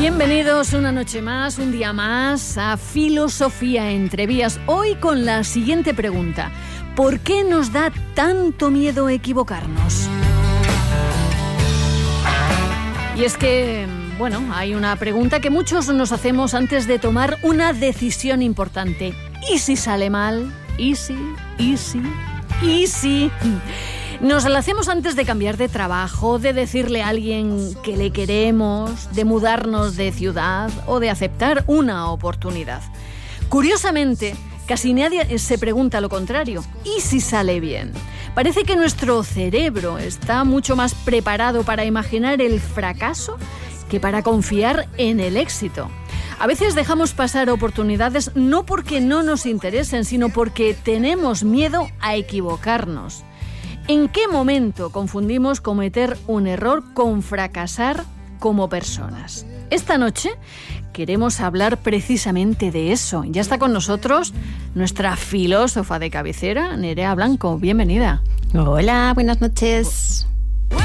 Bienvenidos una noche más, un día más a Filosofía entre Vías. Hoy con la siguiente pregunta: ¿por qué nos da tanto miedo equivocarnos? Y es que, bueno, hay una pregunta que muchos nos hacemos antes de tomar una decisión importante. ¿Y si sale mal? ¿Y si? Nos la hacemos antes de cambiar de trabajo, de decirle a alguien que le queremos, de mudarnos de ciudad o de aceptar una oportunidad. Curiosamente, casi nadie se pregunta lo contrario. ¿Y si sale bien? Parece que nuestro cerebro está mucho más preparado para imaginar el fracaso que para confiar en el éxito. A veces dejamos pasar oportunidades no porque no nos interesen, sino porque tenemos miedo a equivocarnos. ¿En qué momento confundimos cometer un error con fracasar como personas? Esta noche queremos hablar precisamente de eso. Ya está con nosotros nuestra filósofa de cabecera, Nerea Blanco. Bienvenida. Hola, buenas noches.